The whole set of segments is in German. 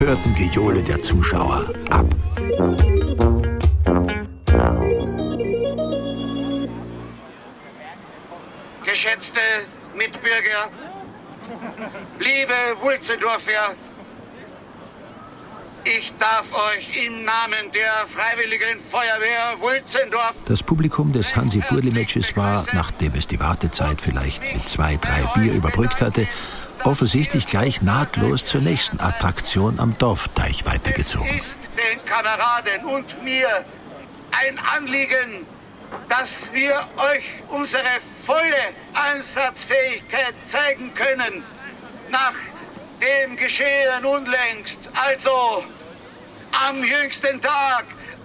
hörten Gejohle der Zuschauer ab. Geschätzte Mitbürger, liebe Wulzendorfer, ich darf euch im Namen der Freiwilligen Feuerwehr Wulzendorf... Das Publikum des Hansi-Burli-Matches war, nachdem es die Wartezeit vielleicht mit 2, 3 Bier überbrückt hatte, offensichtlich gleich nahtlos zur nächsten Attraktion am Dorfteich weitergezogen. Es ist den Kameraden und mir ein Anliegen, dass wir euch unsere volle Einsatzfähigkeit zeigen können. Nach dem Geschehen unlängst, also am jüngsten Tag,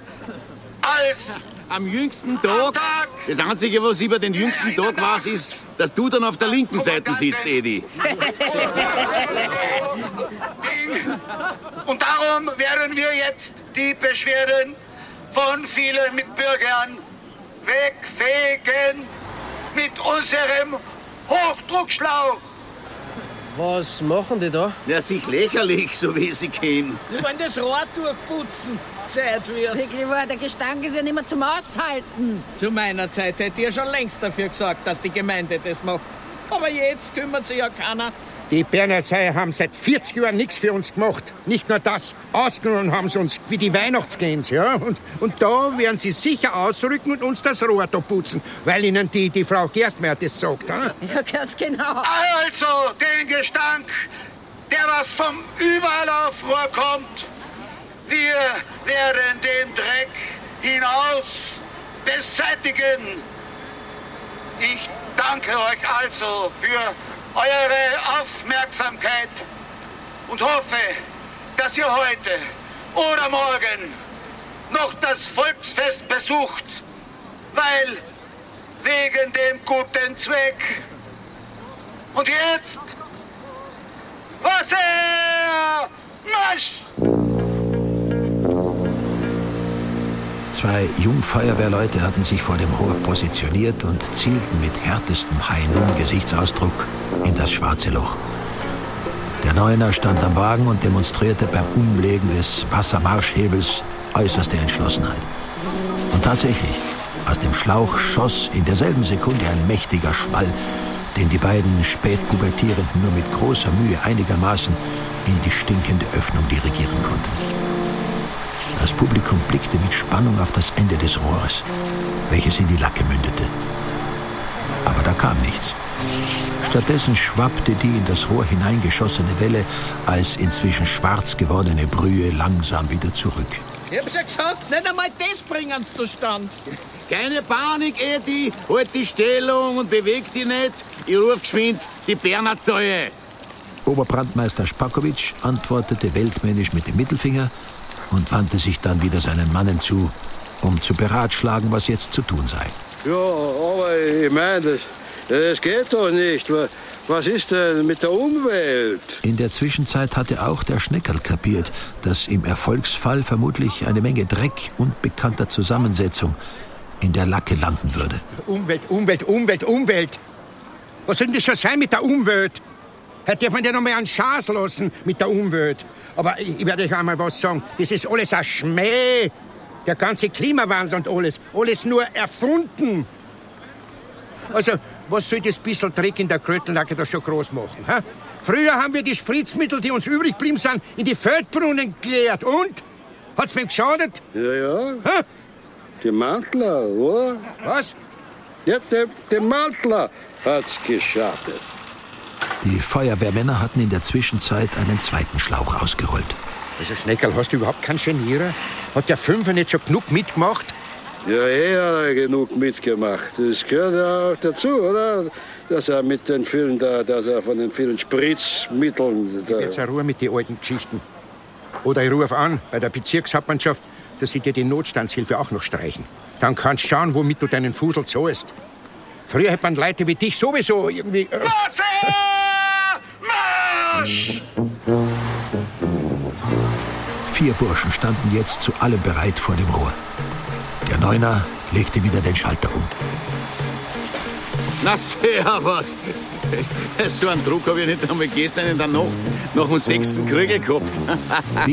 Am jüngsten Tag? Das Einzige, was über den jüngsten Tag weiß, ist, dass du dann auf der linken Seite sitzt, Edi. Und darum werden wir jetzt die Beschwerden von vielen Mitbürgern wegfegen mit unserem Hochdruckschlauch. Was machen die da? Ja, sich lächerlich, so wie sie kennen. Die wollen das Rohr durchputzen. Zeit wird. Wirklich wahr, der Gestank ist ja nicht mehr zum Aushalten. Zu meiner Zeit hätte ich ja schon längst dafür gesagt, dass die Gemeinde das macht. Aber jetzt kümmert sich ja keiner. Die Bernhardsheier haben seit 40 Jahren nichts für uns gemacht. Nicht nur das, ausgenommen haben sie uns wie die Weihnachtsgänse. Ja? Und da werden sie sicher ausrücken und uns das Rohr da putzen, weil ihnen die Frau Gerstmeier das sagt. Ja, ja ganz genau. Also den Gestank, der was vom Überlaufrohr kommt. Wir werden den Dreck hinaus beseitigen. Ich danke euch also für eure Aufmerksamkeit und hoffe, dass ihr heute oder morgen noch das Volksfest besucht, weil wegen dem guten Zweck. Und jetzt Wasser, Marsch! 2 Jungfeuerwehrleute hatten sich vor dem Rohr positioniert und zielten mit härtestem High-Noon-Gesichtsausdruck in das schwarze Loch. Der Neuner stand am Wagen und demonstrierte beim Umlegen des Wassermarschhebels äußerste Entschlossenheit. Und tatsächlich, aus dem Schlauch schoss in derselben Sekunde ein mächtiger Schwall, den die beiden Spätpubertierenden nur mit großer Mühe einigermaßen in die stinkende Öffnung dirigieren konnten. Das Publikum blickte mit Spannung auf das Ende des Rohres, welches in die Lacke mündete. Aber da kam nichts. Stattdessen schwappte die in das Rohr hineingeschossene Welle als inzwischen schwarz gewordene Brühe langsam wieder zurück. Ich hab's ja gesagt, nicht einmal das bringen sie zustand. Keine Panik, Edi. Halt die Stellung und beweg dich nicht. Ich ruf geschwind die Bernhardsheier. Oberbrandmeister Spakovic antwortete weltmännisch mit dem Mittelfinger und wandte sich dann wieder seinen Mannen zu, um zu beratschlagen, was jetzt zu tun sei. Ja, aber ich meine, das geht doch nicht. Was ist denn mit der Umwelt? In der Zwischenzeit hatte auch der Schneckerl kapiert, dass im Erfolgsfall vermutlich eine Menge Dreck unbekannter Zusammensetzung in der Lacke landen würde. Umwelt. Was soll denn das schon sein mit der Umwelt? Hätte man ja noch mal einen Chance lassen mit der Umwelt. Aber ich werde euch einmal was sagen. Das ist alles ein Schmäh. Der ganze Klimawandel und alles nur erfunden. Also, was soll das bisschen Dreck in der Krötellacke da schon groß machen? Hä? Früher haben wir die Spritzmittel, die uns übrig geblieben sind, in die Feldbrunnen geleert. Und? Hat's mir geschadet? Ja. Hä? Die Mantler, oder? Was? Ja, der Mantler hat's geschadet. Die Feuerwehrmänner hatten in der Zwischenzeit einen zweiten Schlauch ausgerollt. Also, Schneckerl, hast du überhaupt keinen Genierer? Hat der Fünfer nicht schon genug mitgemacht? Ja, hat er genug mitgemacht. Das gehört ja auch dazu, oder? Dass er mit den vielen, dass er von den vielen Spritzmitteln... Jetzt Ruhe mit den alten Geschichten. Oder ich rufe an bei der Bezirkshauptmannschaft, dass sie dir die Notstandshilfe auch noch streichen. Dann kannst du schauen, womit du deinen Fusel zahlst. Früher hätte man Leute wie dich sowieso irgendwie... Marsch! 4 Burschen standen jetzt zu allem bereit vor dem Rohr. Der Neuner legte wieder den Schalter um. Na, servus. So einen Druck habe ich nicht einmal gestern in der Nacht nach dem 6. Krügel gehabt.